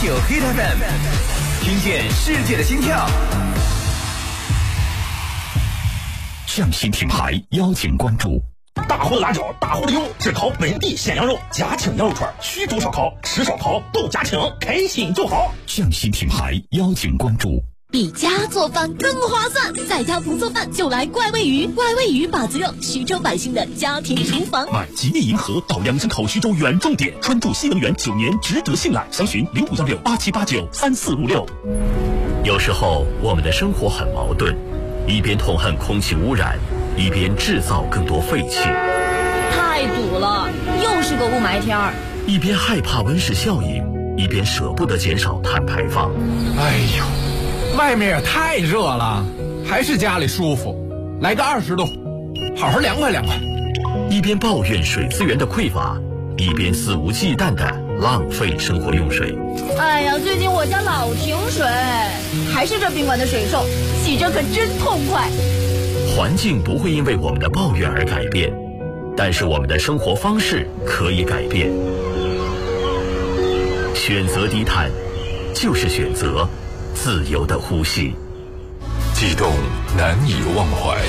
Hit FM， 听见世界的心跳。 匠心品牌邀请关注。 大货的辣椒，大货的油，只烤本地鲜羊肉，家庭羊肉串，虚竹烧烤，吃烧烤都家庭，开心就好。 匠心品牌邀请关注。 比家做饭更划算，在家不做饭就来怪味鱼。怪味鱼把子肉，徐州百姓的家庭厨房。 买吉利银河到良心口徐州原重点，专注新能源9年，值得信赖。详询051687893456。 有时候我们的生活很矛盾，一边痛恨空气污染，一边制造更多废气。 太堵了，又是个雾霾天儿。 一边害怕温室效应，一边舍不得减少碳排放。 哎呦，外面也太热了，还是家里舒服。来个20度，好好凉快凉快。 一边抱怨水资源的匮乏，一边肆无忌惮地浪费生活用水。 哎呀，最近我家老停水，还是这宾馆的水臭，洗着可真痛快。 环境不会因为我们的抱怨而改变，但是我们的生活方式可以改变。选择低碳，就是选择自由的呼吸。 悸动难以忘怀，